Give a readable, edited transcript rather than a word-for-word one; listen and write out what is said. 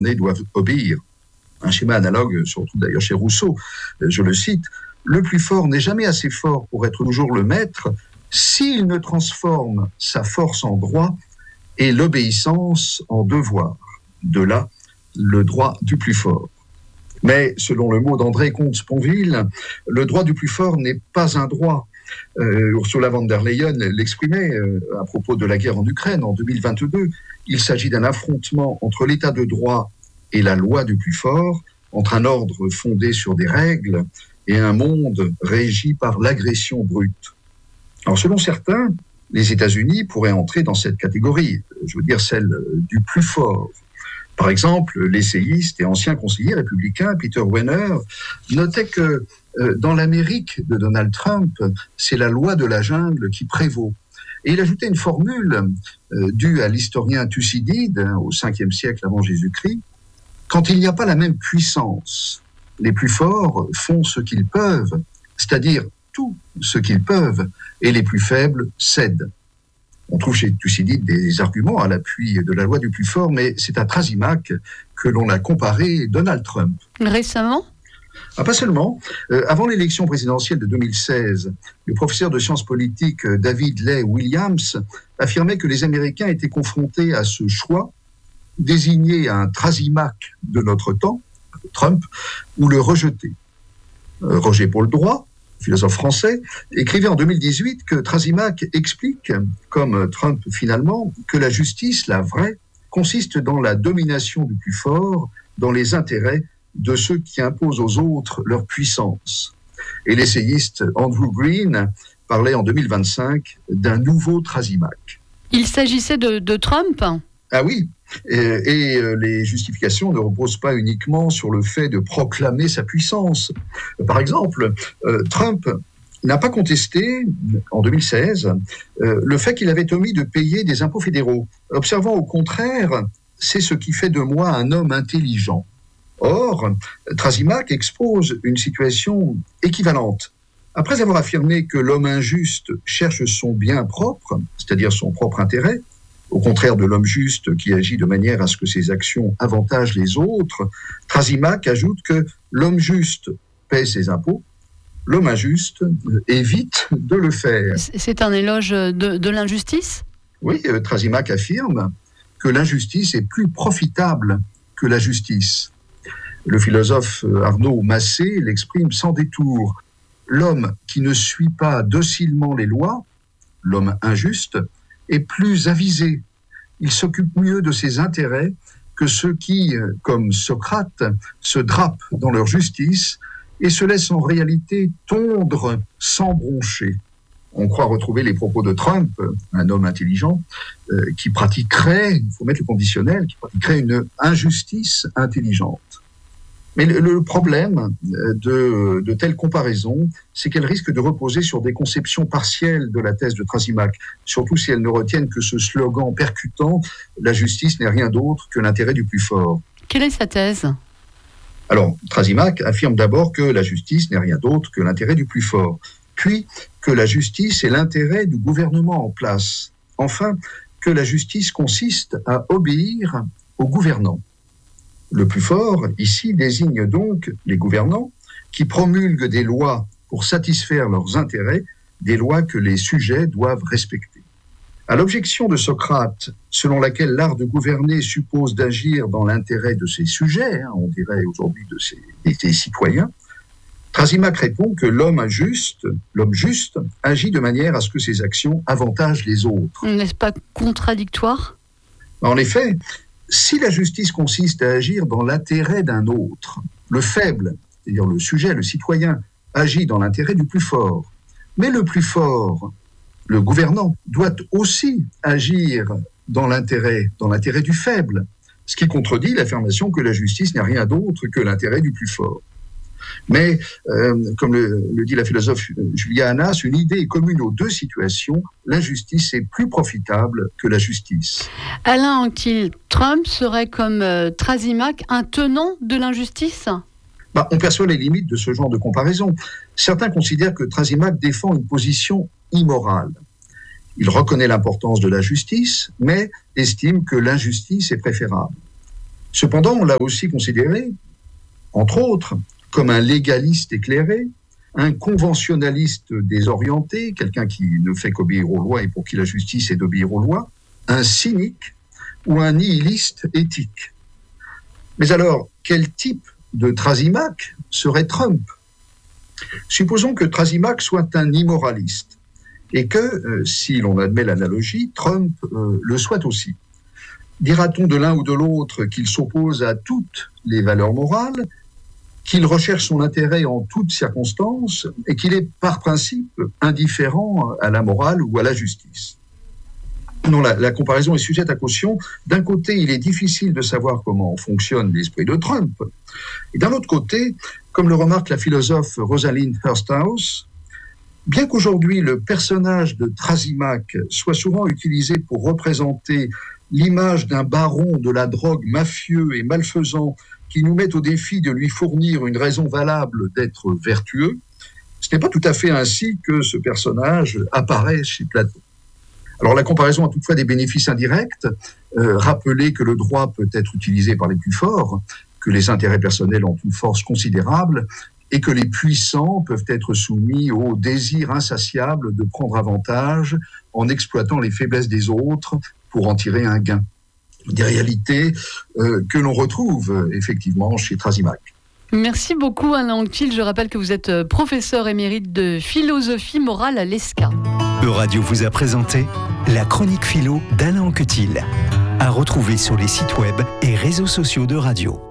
doivent obéir. Un schéma analogue se retrouve d'ailleurs chez Rousseau. Je le cite, « Le plus fort n'est jamais assez fort pour être toujours le maître s'il ne transforme sa force en droit et l'obéissance en devoir. » De là, le droit du plus fort. Mais, selon le mot d'André Comte-Sponville, le droit du plus fort n'est pas un droit. Ursula von der Leyen l'exprimait à propos de la guerre en Ukraine en 2022. Il s'agit d'un affrontement entre l'état de droit et la loi du plus fort, entre un ordre fondé sur des règles et un monde régi par l'agression brute. Alors, selon certains, les États-Unis pourraient entrer dans cette catégorie, je veux dire celle du plus fort. Par exemple, l'essayiste et ancien conseiller républicain Peter Wehner notait que dans l'Amérique de Donald Trump, c'est la loi de la jungle qui prévaut. Et il ajoutait une formule due à l'historien Thucydide au 5e siècle avant Jésus-Christ. Quand il n'y a pas la même puissance, les plus forts font ce qu'ils peuvent, c'est-à-dire tout ce qu'ils peuvent, et les plus faibles cèdent. On trouve chez Thucydide des arguments à l'appui de la loi du plus fort, mais c'est à Trasimac que l'on a comparé Donald Trump. Récemment ? Pas seulement. Avant l'élection présidentielle de 2016, le professeur de sciences politiques David Leigh Williams affirmait que les Américains étaient confrontés à ce choix, désigner un Trasimac de notre temps, Trump, ou le rejeter. Roger Paul Droit, philosophe français, écrivait en 2018 que Trasimac explique, comme Trump finalement, que la justice, la vraie, consiste dans la domination du plus fort, dans les intérêts de ceux qui imposent aux autres leur puissance. Et l'essayiste Andrew Green parlait en 2025 d'un nouveau Trasimac. Il s'agissait de Trump ? Ah oui, et les justifications ne reposent pas uniquement sur le fait de proclamer sa puissance. Par exemple, Trump n'a pas contesté, en 2016, le fait qu'il avait omis de payer des impôts fédéraux, observant au contraire, c'est ce qui fait de moi un homme intelligent. Or, Trasimac expose une situation équivalente. Après avoir affirmé que l'homme injuste cherche son bien propre, c'est-à-dire son propre intérêt, au contraire de l'homme juste qui agit de manière à ce que ses actions avantagent les autres, Trasimac ajoute que l'homme juste paie ses impôts, l'homme injuste évite de le faire. C'est un éloge de l'injustice ? Oui, Trasimac affirme que l'injustice est plus profitable que la justice. Le philosophe Arnaud Massé l'exprime sans détour. L'homme qui ne suit pas docilement les lois, l'homme injuste, est plus avisé. Il s'occupe mieux de ses intérêts que ceux qui, comme Socrate, se drapent dans leur justice et se laissent en réalité tondre sans broncher. On croit retrouver les propos de Trump, un homme intelligent, qui pratiquerait, il faut mettre le conditionnel, qui pratiquerait une injustice intelligente. Mais le problème de telles comparaisons, c'est qu'elles risquent de reposer sur des conceptions partielles de la thèse de Trasimac, surtout si elles ne retiennent que ce slogan percutant « La justice n'est rien d'autre que l'intérêt du plus fort ». Quelle est sa thèse ? Alors, Trasimac affirme d'abord que la justice n'est rien d'autre que l'intérêt du plus fort, puis que la justice est l'intérêt du gouvernement en place, enfin que la justice consiste à obéir aux gouvernants. Le plus fort, ici, désigne donc les gouvernants qui promulguent des lois pour satisfaire leurs intérêts, des lois que les sujets doivent respecter. À l'objection de Socrate, selon laquelle l'art de gouverner suppose d'agir dans l'intérêt de ses sujets, on dirait aujourd'hui des citoyens, Trasimac répond que l'homme juste, agit de manière à ce que ses actions avantagent les autres. N'est-ce pas contradictoire ? En effet, si la justice consiste à agir dans l'intérêt d'un autre, le faible, c'est-à-dire le sujet, le citoyen, agit dans l'intérêt du plus fort. Mais le plus fort, le gouvernant, doit aussi agir dans l'intérêt du faible, ce qui contredit l'affirmation que la justice n'est rien d'autre que l'intérêt du plus fort. Mais, comme le dit la philosophe Julia Hannas, une idée est commune aux deux situations, l'injustice est plus profitable que la justice. Alain Anquetil, Trump serait comme Trasimac un tenant de l'injustice ? On perçoit les limites de ce genre de comparaison. Certains considèrent que Trasimac défend une position immorale. Il reconnaît l'importance de la justice, mais estime que l'injustice est préférable. Cependant, on l'a aussi considéré, entre autres, comme un légaliste éclairé, un conventionnaliste désorienté, quelqu'un qui ne fait qu'obéir aux lois et pour qui la justice est d'obéir aux lois, un cynique ou un nihiliste éthique. Mais alors, quel type de Trasimaque serait Trump ? Supposons que Trasimaque soit un immoraliste et que, si l'on admet l'analogie, Trump le soit aussi. Dira-t-on de l'un ou de l'autre qu'il s'oppose à toutes les valeurs morales, qu'il recherche son intérêt en toutes circonstances et qu'il est par principe indifférent à la morale ou à la justice ? Non, la comparaison est sujette à caution. D'un côté, il est difficile de savoir comment fonctionne l'esprit de Trump. Et d'un autre côté, comme le remarque la philosophe Rosalind Hursthouse, bien qu'aujourd'hui le personnage de Trasimaque soit souvent utilisé pour représenter l'image d'un baron de la drogue mafieux et malfaisant qui nous met au défi de lui fournir une raison valable d'être vertueux, ce n'est pas tout à fait ainsi que ce personnage apparaît chez Platon. Alors la comparaison a toutefois des bénéfices indirects. Rappeler que le droit peut être utilisé par les plus forts, que les intérêts personnels ont une force considérable et que les puissants peuvent être soumis au désir insatiable de prendre avantage en exploitant les faiblesses des autres pour en tirer un gain. Des réalités que l'on retrouve effectivement chez Trasimaque. Merci beaucoup Alain Anquetil. Je rappelle que vous êtes professeur émérite de philosophie morale à l'ESCA. Euradio vous a présenté la chronique philo d'Alain Anquetil, à retrouver sur les sites web et réseaux sociaux d'Euradio.